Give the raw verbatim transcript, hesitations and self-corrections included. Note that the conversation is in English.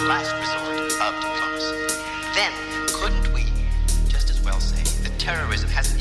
last resort of diplomacy. Then, couldn't we just as well say that terrorism has